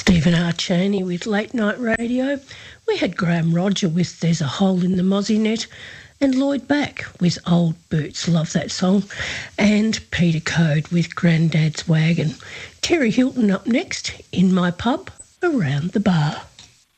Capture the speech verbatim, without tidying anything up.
Stephen R. Chaney with Late Night Radio. We had Graham Roger with There's a Hole in the Mozzie Net, and Lloyd Back with Old Boots, love that song, and Peter Code with Grandad's Wagon. Terry Hilton up next, In My Pub, Around the Bar.